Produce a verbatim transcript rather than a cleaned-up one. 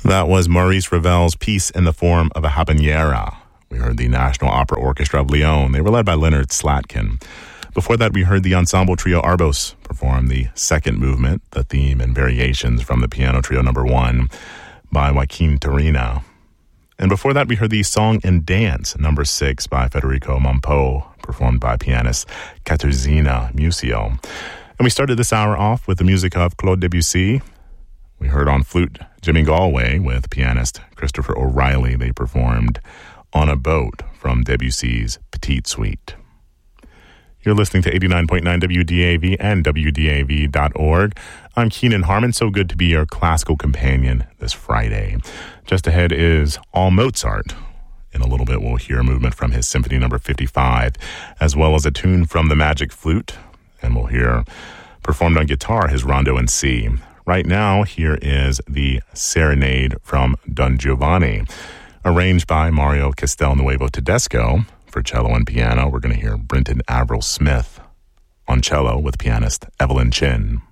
That was Maurice Ravel's piece in the form of a habanera. We heard the National Opera Orchestra of Lyon. They were led by Leonard Slatkin. Before that, we heard the ensemble trio Arbos perform the second movement, the theme and variations from the piano trio number one by Joaquin Turina. And before that, we heard the Song and Dance number six by Federico Mompo, performed by pianist Katarzyna Musio. And we started this hour off with the music of Claude Debussy. We heard on flute Jimmy Galway with pianist Christopher O'Reilly. They performed On a Boat from Debussy's Petite Suite. You're listening to eighty-nine point nine W D A V and W D A V dot org. I'm Keenan Harmon. So good to be your classical companion this Friday. Just ahead is All Mozart. In a little bit, we'll hear a movement from his Symphony Number fifty-five, as well as a tune from the Magic Flute, and we'll hear performed on guitar his Rondo in C. Right now, here is the Serenade from Don Giovanni, arranged by Mario Castelnuovo Tedesco. For cello and piano, we're going to hear Brenton Averill Smith on cello with pianist Evelyn Chin.